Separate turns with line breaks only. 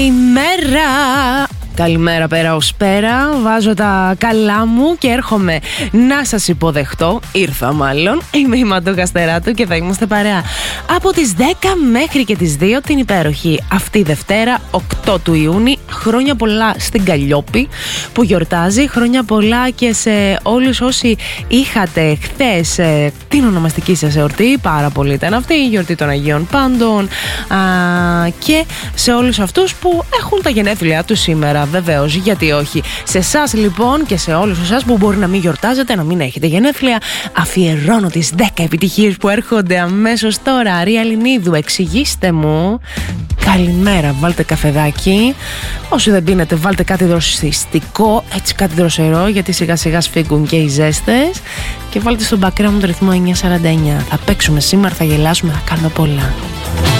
Ημέρα! Καλημέρα πέρα ως πέρα, βάζω τα καλά μου και έρχομαι να σας υποδεχτώ. Ήρθα μάλλον, είμαι η Μαντώ Καστεράτου και θα είμαστε παρέα από τις 10 μέχρι και τις 2 την υπέροχη αυτή Δευτέρα 8 του Ιούνιου. Χρόνια πολλά στην Καλλιόπη που γιορτάζει, χρόνια πολλά και σε όλους όσοι είχατε χθες την ονομαστική σας εορτή. Πάρα πολύ ήταν αυτή η γιορτή των Αγίων Πάντων, και σε όλους αυτούς που έχουν τα γενέθλιά τους σήμερα. Βεβαίως, γιατί όχι. Σε εσάς λοιπόν και σε όλους εσάς που μπορεί να μην γιορτάζετε, να μην έχετε γενέθλια, αφιερώνω τις 10 επιτυχίες που έρχονται αμέσως τώρα. Αρία Λινίδου, εξηγήστε μου. Καλημέρα, βάλτε καφεδάκι. Όσοι δεν πίνετε, βάλτε κάτι δροσιστικό, έτσι κάτι δροσερό, γιατί σιγά σιγά σφίγγουν και οι ζέστες. Και βάλτε στον background το ρυθμό 949. Θα παίξουμε σήμερα, θα γελάσουμε, θα κάνουμε πολλά.